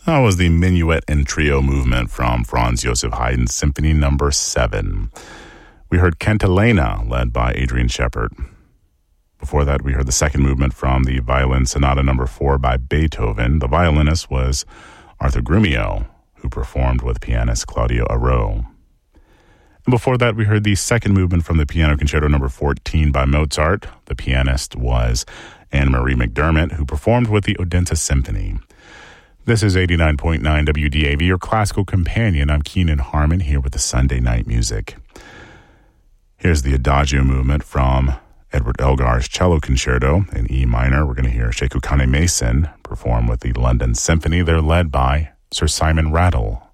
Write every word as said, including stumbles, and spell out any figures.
That was the Minuet and Trio movement from Franz Joseph Haydn's Symphony Number seven. We heard Cantilena, led by Adrian Shepard. Before that, we heard the second movement from the Violin Sonata Number four by Beethoven. The violinist was Arthur Grumio, who performed with pianist Claudio Arro. And before that, we heard the second movement from the Piano Concerto Number fourteen by Mozart. The pianist was Anne-Marie McDermott, who performed with the Odense Symphony. This is eighty-nine point nine W D A V, your classical companion. I'm Keenan Harmon here with the Sunday Night Music. Here's the Adagio movement from Edward Elgar's Cello Concerto in E minor. We're going to hear Sekou Kane Mason perform with the London Symphony. They're led by Sir Simon Rattle.